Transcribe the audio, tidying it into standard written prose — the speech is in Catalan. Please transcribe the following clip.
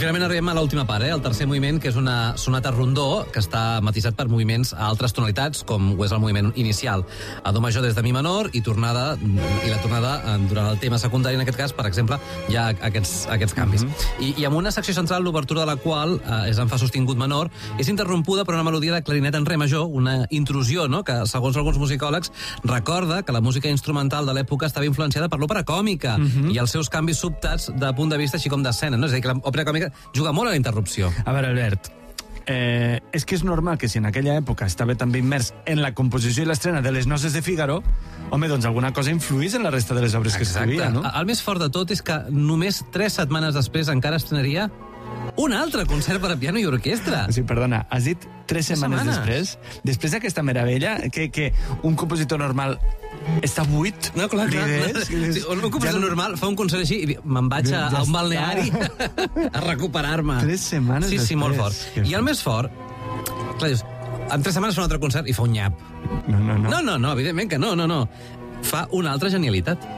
finalment arribem a l'última part, el tercer moviment, que és una sonata rondó, que està matisat per moviments a altres tonalitats, com ho és el moviment inicial. A do major des de mi menor i la tornada durant el tema secundari, en aquest cas, per exemple, hi ha aquests canvis. I amb una secció central, l'obertura de la qual és en fa sostingut menor, és interrompuda per una melodia de clarinet en re major, una intrusió, no?, que, segons alguns musicòlegs, recorda que la música instrumental de l'època estava influenciada per l'òpera còmica i els seus canvis sobtats de punt de vista, així com d'escena, no? És a dir, que l'òpera còmica juga molt a la interrupció. A veure, Albert, és que és normal que si en aquella època estava també immers en la composició i l'estrena de Les noces de Figaro, home, doncs alguna cosa influís en la resta de les obres que escrivia, no? El més fort de tot és que només 3 setmanes després encara estrenaria un altre concert per a piano i orquestra. Sí, perdona, has dit 3 setmanes després? Després d'aquesta meravella, que un compositor normal està buit? No, clar. Sí, un compositor normal fa un concert així i me'n vaig a un balneari a recuperar-me. 3 setmanes després. Sí, molt fort. I el més fort, clar, dius, en 3 setmanes fa un altre concert i fa un nyap. No. No, evidentment que no. Fa una altra genialitat.